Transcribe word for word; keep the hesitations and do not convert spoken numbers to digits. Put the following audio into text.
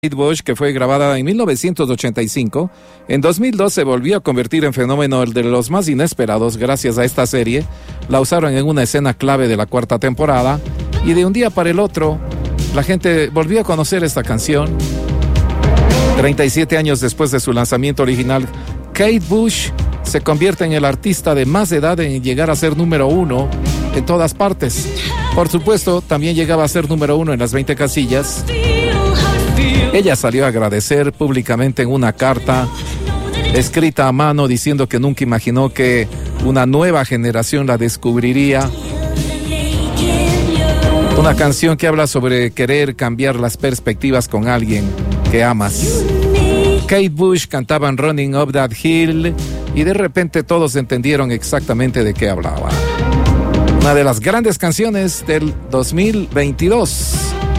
Kate Bush, que fue grabada en mil novecientos ochenta y cinco, en dos mil dos se volvió a convertir en fenómeno de los más inesperados gracias a esta serie. La usaron en una escena clave de la cuarta temporada y de un día para el otro la gente volvió a conocer esta canción. treinta y siete años después de su lanzamiento original, Kate Bush se convierte en el artista de más edad en llegar a ser número uno en todas partes. Por supuesto, también llegaba a ser número uno en las veinte casillas. Ella salió a agradecer públicamente en una carta escrita a mano diciendo que nunca imaginó que una nueva generación la descubriría. Una canción que habla sobre querer cambiar las perspectivas con alguien que amas. Kate Bush cantaba en Running Up That Hill y de repente todos entendieron exactamente de qué hablaba. Una de las grandes canciones del dos mil veintidós.